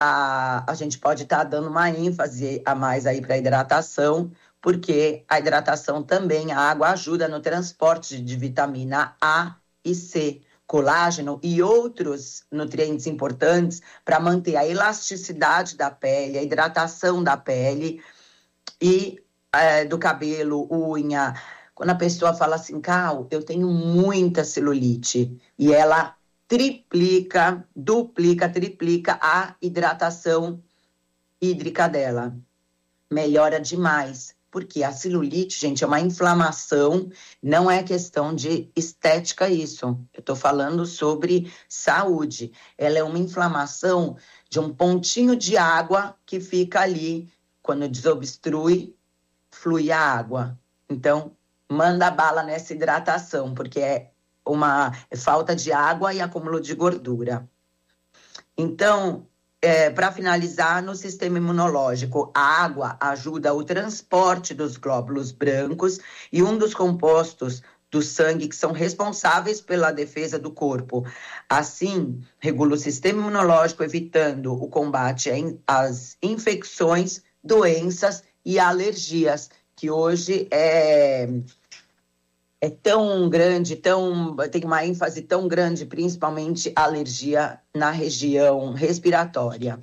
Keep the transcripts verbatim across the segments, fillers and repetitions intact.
a, a gente pode estar tá dando uma ênfase a mais aí para a hidratação, porque a hidratação também, a água ajuda no transporte de vitamina A e C, colágeno e outros nutrientes importantes para manter a elasticidade da pele, a hidratação da pele e é, do cabelo, unha. Quando a pessoa fala assim, Cal, eu tenho muita celulite, e ela triplica, duplica, triplica a hidratação hídrica dela. Melhora demais. Porque a celulite, gente, é uma inflamação, não é questão de estética isso. Eu estou falando sobre saúde. Ela é uma inflamação de um pontinho de água que fica ali. Quando desobstrui, flui a água. Então, manda bala nessa hidratação, porque é uma é falta de água e acúmulo de gordura. Então, É, para finalizar, no sistema imunológico, a água ajuda o transporte dos glóbulos brancos e um dos compostos do sangue que são responsáveis pela defesa do corpo. Assim, regula o sistema imunológico, evitando o combate às infecções, doenças e alergias, que hoje é... é tão grande, tão, tem uma ênfase tão grande, principalmente alergia na região respiratória.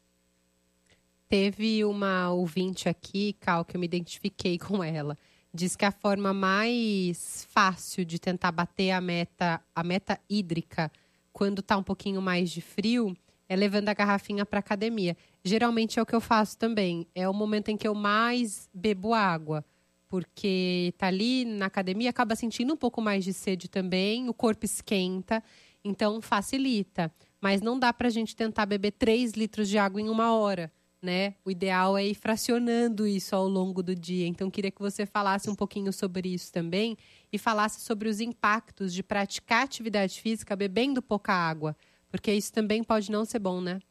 Teve uma ouvinte aqui, Cal, que eu me identifiquei com ela. Diz que a forma mais fácil de tentar bater a meta, a meta hídrica quando tá um pouquinho mais de frio é levando a garrafinha para academia. Geralmente é o que eu faço também. É o momento em que eu mais bebo água. Porque tá ali na academia, acaba sentindo um pouco mais de sede também, o corpo esquenta, então facilita. Mas não dá pra gente tentar beber três litros de água em uma hora, né? O ideal é ir fracionando isso ao longo do dia. Então, queria que você falasse um pouquinho sobre isso também e falasse sobre os impactos de praticar atividade física bebendo pouca água, porque isso também pode não ser bom, né?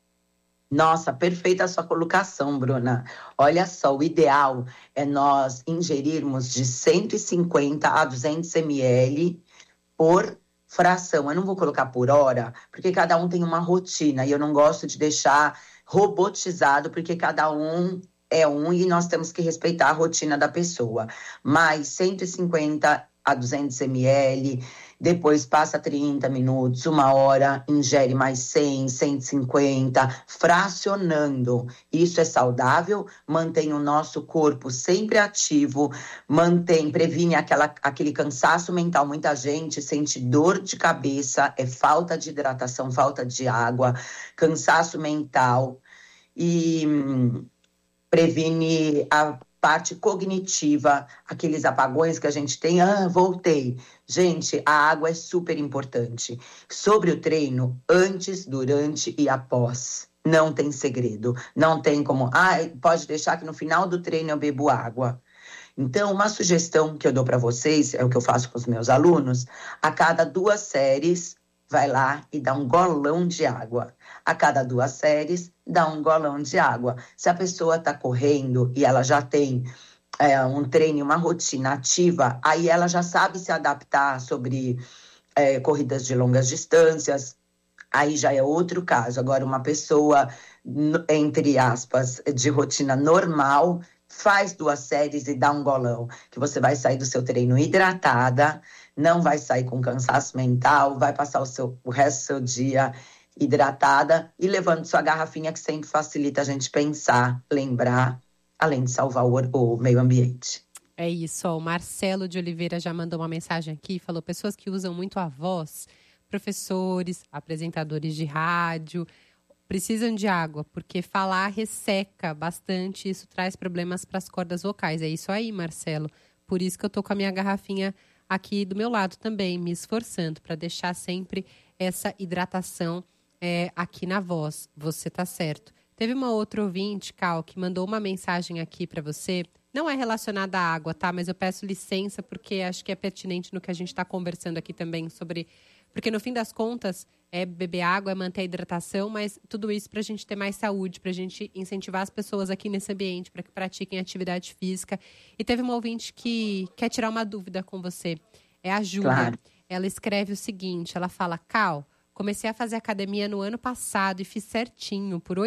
Nossa, perfeita a sua colocação, Bruna. Olha só, o ideal é nós ingerirmos de cento e cinquenta a duzentos mililitros por fração. Eu não vou colocar por hora, porque cada um tem uma rotina e eu não gosto de deixar robotizado, porque cada um é um e nós temos que respeitar a rotina da pessoa. Mas cento e cinquenta a duzentos mililitros, depois passa trinta minutos, uma hora, ingere mais cem, cento e cinquenta, fracionando. Isso é saudável, mantém o nosso corpo sempre ativo, mantém, previne aquela, aquele cansaço mental. Muita gente sente dor de cabeça, é falta de hidratação, falta de água, cansaço mental e hum, previne a parte cognitiva, aqueles apagões que a gente tem, ah, voltei. Gente, a água é super importante. Sobre o treino, antes, durante e após. Não tem segredo. Não tem como, ah, pode deixar que no final do treino eu bebo água. Então, uma sugestão que eu dou para vocês, é o que eu faço com os meus alunos, a cada duas séries, vai lá e dá um golão de água. A cada duas séries, dá um golão de água. Se a pessoa está correndo e ela já tem é, um treino, uma rotina ativa, aí ela já sabe se adaptar sobre é, corridas de longas distâncias, aí já é outro caso. Agora, uma pessoa, entre aspas, de rotina normal, faz duas séries e dá um golão, que você vai sair do seu treino hidratada, não vai sair com cansaço mental, vai passar o, seu, o resto do seu dia hidratada e levando sua garrafinha, que sempre facilita a gente pensar, lembrar, além de salvar o, o meio ambiente. É isso, ó, o Marcelo de Oliveira já mandou uma mensagem aqui, falou: pessoas que usam muito a voz, professores, apresentadores de rádio, precisam de água, porque falar resseca bastante, isso traz problemas para as cordas vocais. É isso aí, Marcelo. Por isso que eu tô com a minha garrafinha aqui do meu lado também, me esforçando para deixar sempre essa hidratação é, aqui na voz. Você tá certo. Teve uma outra ouvinte, Cal, que mandou uma mensagem aqui para você. Não é relacionada à água, tá? Mas eu peço licença porque acho que é pertinente no que a gente está conversando aqui também sobre... Porque no fim das contas, é beber água, é manter a hidratação, mas tudo isso para a gente ter mais saúde, para a gente incentivar as pessoas aqui nesse ambiente para que pratiquem atividade física. E teve uma ouvinte que quer tirar uma dúvida com você. É a Júlia. Claro. Ela escreve o seguinte, ela fala: Cal, Comecei a fazer academia no ano passado e fiz certinho, por